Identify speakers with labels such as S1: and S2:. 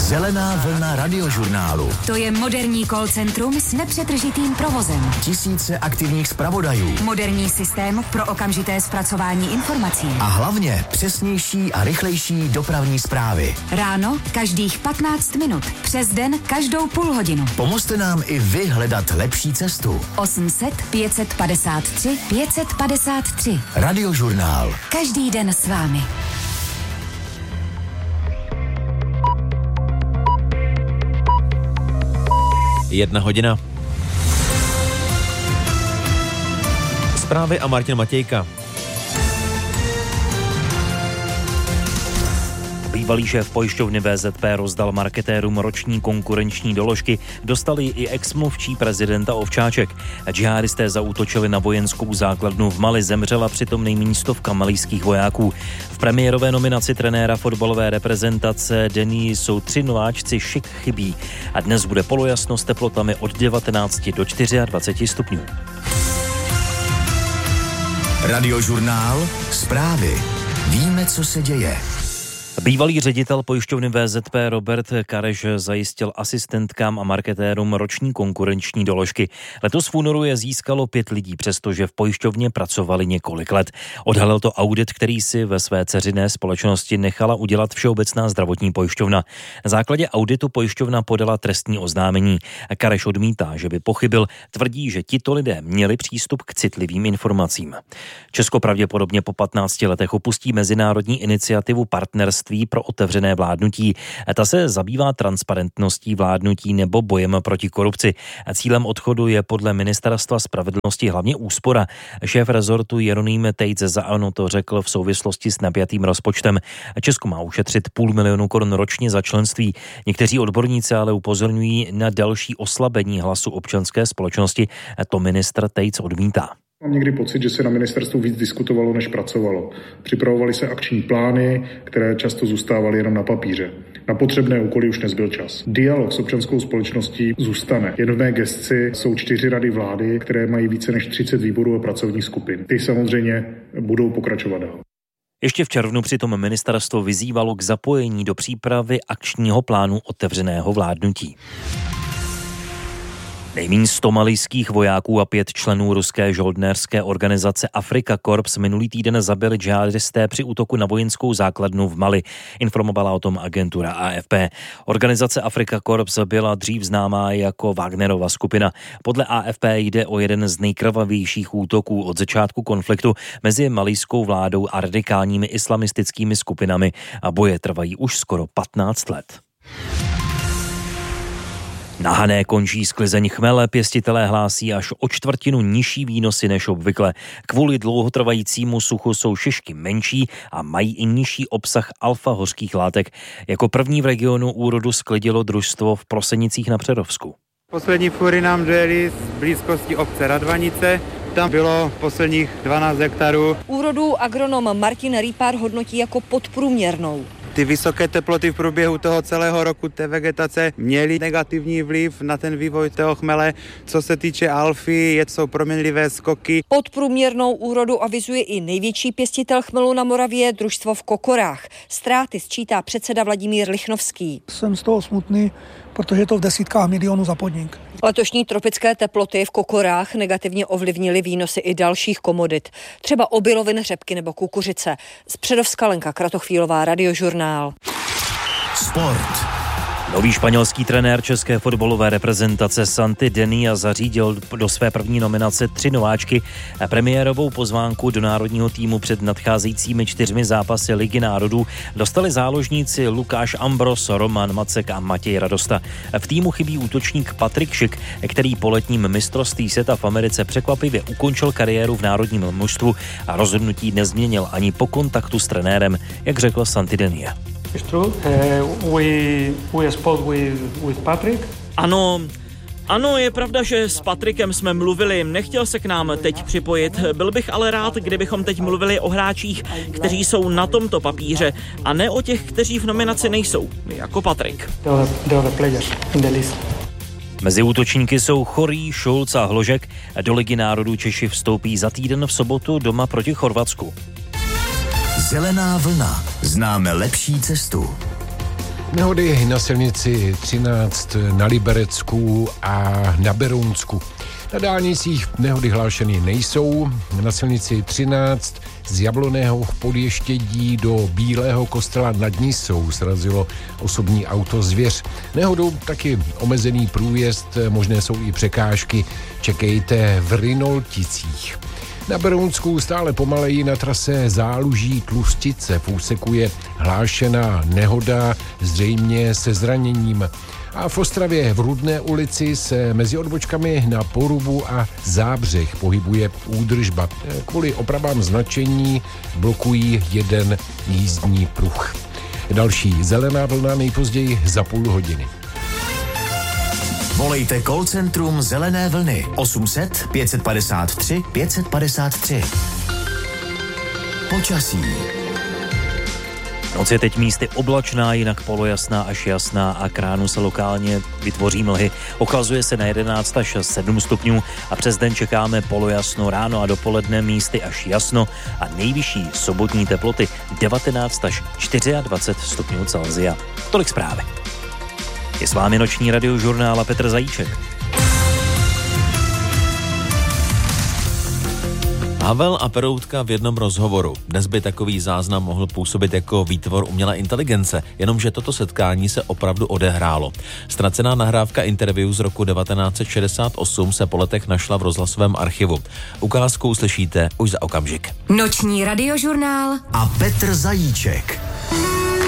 S1: Zelená vlna radiožurnálu.
S2: To je moderní call centrum s nepřetržitým provozem.
S1: Tisíce aktivních zpravodajů.
S2: Moderní systém pro okamžité zpracování informací.
S1: A hlavně přesnější a rychlejší dopravní zprávy.
S2: Ráno každých 15 minut. Přes den každou půl hodinu.
S1: Pomozte nám i vy hledat lepší cestu.
S2: 800 553 553.
S1: Radiožurnál.
S2: Každý den s vámi.
S3: Jedna hodina. Zprávy a Martin Matějka.
S4: Bývalý šéf pojišťovny VZP rozdal marketérům roční konkurenční doložky, dostali i exmluvčí prezidenta Ovčáček. Džihadisté zaútočili na vojenskou základnu v Mali, zemřela přitom nejméně 100 malijských vojáků. V premiérové nominaci trenéra fotbalové reprezentace Denis jsou 3 nováčci šik chybí a dnes bude polojasno s teplotami od 19 do 24 stupňů.
S1: Radiožurnál. Zprávy. Víme, co se děje.
S4: Bývalý ředitel pojišťovny VZP Robert Kareš zajistil asistentkám a marketérům roční konkurenční doložky. Letos v únoru je získalo 5 lidí, přestože v pojišťovně pracovali několik let. Odhalil to audit, který si ve své dceřiné společnosti nechala udělat Všeobecná zdravotní pojišťovna. Na základě auditu pojišťovna podala trestní oznámení. Kareš odmítá, že by pochybil, tvrdí, že tito lidé měli přístup k citlivým informacím. Česko pravděpodobně po 15 letech opustí mezinárodní iniciativu Partnerství pro otevřené vládnutí. Ta se zabývá transparentností vládnutí nebo bojem proti korupci. Cílem odchodu je podle Ministerstva spravedlnosti hlavně úspora. Šéf rezortu Jeroným Tejc za ANO to řekl v souvislosti s napjatým rozpočtem. Česko má ušetřit 500 000 korun ročně za členství. Někteří odborníci ale upozorňují na další oslabení hlasu občanské společnosti. To ministr Tejc odmítá.
S5: Mám někdy pocit, že se na ministerstvu víc diskutovalo, než pracovalo. Připravovaly se akční plány, které často zůstávaly jenom na papíře. Na potřebné úkoly už nezbyl čas. Dialog s občanskou společností zůstane. Jen v mé gesci jsou 4 rady vlády, které mají více než 30 výborů a pracovních skupin. Ty samozřejmě budou pokračovat dál.
S4: Ještě v červnu přitom ministerstvo vyzývalo k zapojení do přípravy akčního plánu otevřeného vládnutí. Nejméně 100 malijských vojáků a 5 členů ruské žoldnérské organizace Afrika Korps minulý týden zabili džihadisté při útoku na vojenskou základnu v Mali. Informovala o tom agentura AFP. Organizace Afrika Korps byla dřív známá jako Wagnerova skupina. Podle AFP jde o jeden z nejkrvavějších útoků od začátku konfliktu mezi malijskou vládou a radikálními islamistickými skupinami a boje trvají už skoro 15 let. Na Hané končí sklizeň chmele, pěstitelé hlásí až o 1/4 nižší výnosy než obvykle. Kvůli dlouhotrvajícímu suchu jsou šišky menší a mají i nižší obsah alfa hořkých látek. Jako první v regionu úrodu sklidilo družstvo v Prosenicích na Přerovsku.
S6: Poslední fury nám dojeli z blízkosti obce Radvanice. Tam bylo posledních 12 hektarů.
S7: Úrodu agronom Martin Rýpár hodnotí jako podprůměrnou.
S6: Ty vysoké teploty v průběhu toho celého roku té vegetace měly negativní vliv na ten vývoj toho chmele. Co se týče alfy, jsou proměnlivé skoky.
S7: Podprůměrnou úrodu avizuje i největší pěstitel chmelu na Moravě, družstvo v Kokorách. Ztráty sčítá předseda Vladimír Lichnovský.
S8: Jsem z toho smutný, protože je to v desítkách milionů za podnik.
S7: Letošní tropické teploty v Kokorách negativně ovlivnily výnosy i dalších komodit, třeba obilovin, řepky nebo kukuřice. Z Přerovska Lenka Kratochvílová, Radiožurnál.
S1: Sport.
S4: Nový španělský trenér české fotbalové reprezentace Santi Denia zařídil do své první nominace 3 nováčky a premiérovou pozvánku do národního týmu před nadcházejícími 4 zápasy Ligy národů dostali záložníci Lukáš Ambros, Roman Macek a Matěj Radosta. V týmu chybí útočník Patrik Šik, který po letním mistrovství světa v Americe překvapivě ukončil kariéru v národním mužstvu a rozhodnutí nezměnil ani po kontaktu s trenérem, jak řekl Santi Denia.
S9: It's true. We spoke with Patrick.
S10: Ano, je pravda, že s Patrikem jsme mluvili, nechtěl se k nám teď připojit, byl bych ale rád, kdybychom teď mluvili o hráčích, kteří jsou na tomto papíře a ne o těch, kteří v nominaci nejsou, jako Patrik.
S9: The other players in the list.
S4: Mezi útočníky jsou Chorý, Šulc a Hložek. Do Ligy národů Češi vstoupí za týden v sobotu doma proti Chorvatsku.
S1: Zelená vlna. Známe lepší cestu.
S11: Nehody na silnici 13 na Liberecku a na Berounsku. Na dálnicích nehody hlášeny nejsou. Na silnici 13 z Jablonného v Podještědí do Bílého Kostela nad Nisou srazilo osobní auto Zvěř. Nehodou taky omezený průjezd, možné jsou i překážky. Čekejte v Rynolticích. Na Berounsku stále pomaleji na trase Záluží Tlustice v úseku je hlášená nehoda, zřejmě se zraněním. A v Ostravě v Rudné ulici se mezi odbočkami na Porubu a Zábřeh pohybuje údržba. Kvůli opravám značení blokují jeden jízdní pruh. Další zelená vlna nejpozději za půl hodiny.
S1: Volejte call centrum Zelené vlny 800 553 553. Počasí.
S4: Noc je teď místy oblačná, jinak polojasná až jasná a k ránu se lokálně vytvoří mlhy. Ochlazuje se na 11 až 7 stupňů a přes den čekáme polojasno, ráno a dopoledne místy až jasno a nejvyšší sobotní teploty 19 až 24 stupňů Celsia. Tolik zprávy. Je s vámi noční radiožurnál a Petr Zajíček.
S3: Havel a Peroutka v jednom rozhovoru. Dnes by takový záznam mohl působit jako výtvor umělé inteligence, jenomže toto setkání se opravdu odehrálo. Ztracená nahrávka interview z roku 1968 se po letech našla v rozhlasovém archivu. Ukázku uslyšíte už za okamžik.
S2: Noční radiožurnál
S1: a Petr Zajíček.